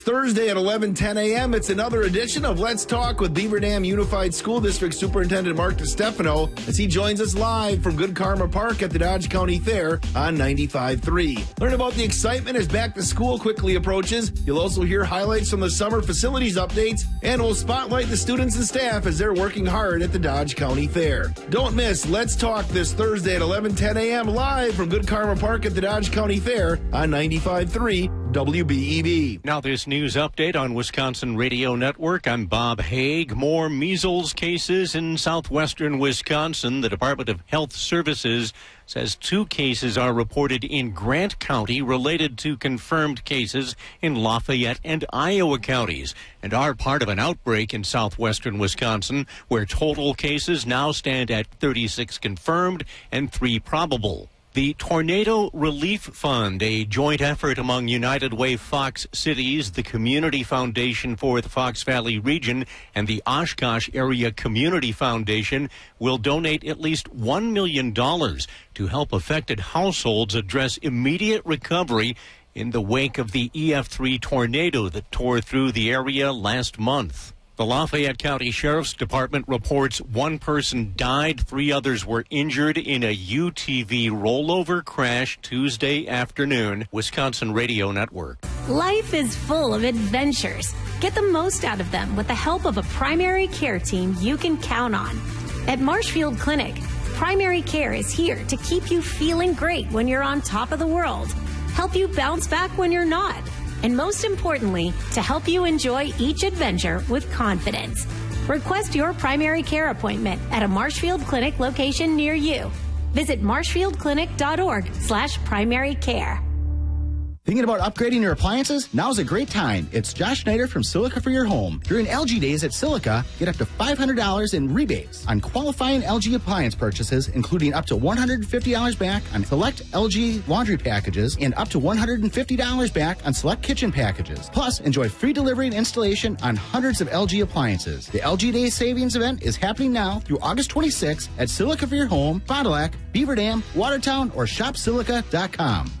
Thursday at 11:10 a.m., it's another edition of Let's Talk with Beaver Dam Unified School District Superintendent Mark DeStefano as he joins us live from Good Karma Park at the Dodge County Fair on 95.3. Learn about the excitement as back to school quickly approaches. You'll also hear highlights from the summer facilities updates, and we'll spotlight the students and staff as they're working hard at the Dodge County Fair. Don't miss Let's Talk this Thursday at 11:10 a.m. live from Good Karma Park at the Dodge County Fair on 95.3 WBEB. Now this news update on Wisconsin Radio Network. I'm Bob Haig. More measles cases in southwestern Wisconsin. The Department of Health Services says 2 cases are reported in Grant County related to confirmed cases in Lafayette and Iowa counties and are part of an outbreak in southwestern Wisconsin where total cases now stand at 36 confirmed and 3 probable. The Tornado Relief Fund, a joint effort among United Way Fox Cities, the Community Foundation for the Fox Valley region, and the Oshkosh Area Community Foundation, will donate at least $1 million to help affected households address immediate recovery in the wake of the EF3 tornado that tore through the area last month. The Lafayette County Sheriff's Department reports 1 person died, 3 others were injured in a UTV rollover crash Tuesday afternoon. Wisconsin Radio Network. Life is full of adventures. Get the most out of them with the help of a primary care team you can count on. At Marshfield Clinic, primary care is here to keep you feeling great when you're on top of the world, help you bounce back when you're not, and most importantly, to help you enjoy each adventure with confidence. Request your primary care appointment at a Marshfield Clinic location near you. Visit marshfieldclinic.org/primary care. Thinking about upgrading your appliances? Now's a great time. It's Josh Schneider from Silica for your home. During LG Days at Silica, get up to $500 in rebates on qualifying LG appliance purchases, including up to $150 back on select LG laundry packages and up to $150 back on select kitchen packages. Plus, enjoy free delivery and installation on hundreds of LG appliances. The LG Days Savings event is happening now through August 26th at Silica for your home, Fond du Lac, Beaver Dam, Watertown, or shopsilica.com.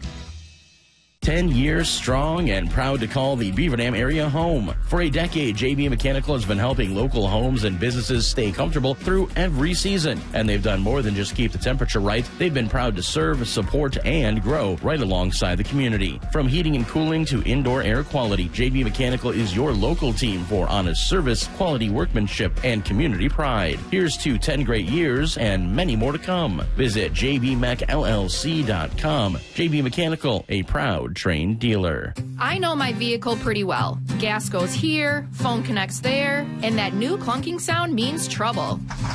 10 years strong and proud to call the Beaver Dam area home. For a decade, JB Mechanical has been helping local homes and businesses stay comfortable through every season. And they've done more than just keep the temperature right. They've been proud to serve, support, and grow right alongside the community. From heating and cooling to indoor air quality, JB Mechanical is your local team for honest service, quality workmanship, and community pride. Here's to 10 great years and many more to come. Visit jbmechllc.com. JB Mechanical, a proud trained dealer. I know my vehicle pretty well. Gas goes here, phone connects there, and that new clunking sound means trouble.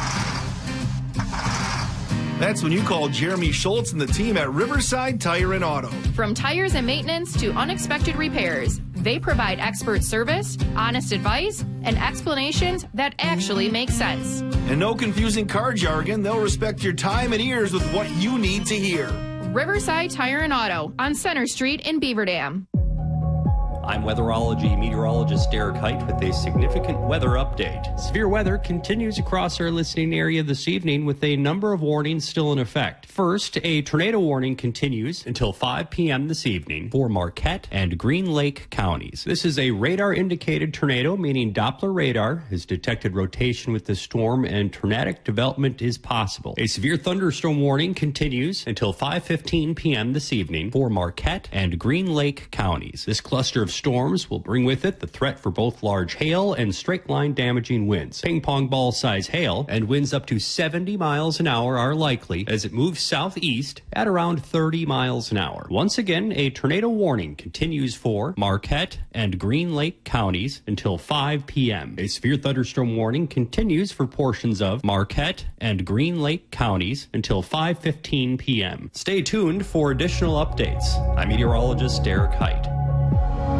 That's when you call Jeremy Schultz and the team at Riverside Tire and Auto. From tires and maintenance to unexpected repairs, they provide expert service, honest advice, and explanations that actually make sense. And no confusing car jargon. They'll respect your time and ears with what you need to hear. Riverside Tire and Auto on Center Street in Beaver Dam. I'm weatherology meteorologist Derek Height with a significant weather update. Severe weather continues across our listening area this evening with a number of warnings still in effect. First, a tornado warning continues until 5 p.m. this evening for Marquette and Green Lake counties. This is a radar-indicated tornado, meaning Doppler radar has detected rotation with the storm and tornadic development is possible. A severe thunderstorm warning continues until 5:15 p.m. this evening for Marquette and Green Lake counties. This cluster of storms will bring with it the threat for both large hail and straight-line damaging winds. Ping-pong ball-size hail and winds up to 70 miles an hour are likely as it moves southeast at around 30 miles an hour. Once again, a tornado warning continues for Marquette and Green Lake counties until 5 p.m. A severe thunderstorm warning continues for portions of Marquette and Green Lake counties until 5:15 p.m. Stay tuned for additional updates. I'm meteorologist Derek Height.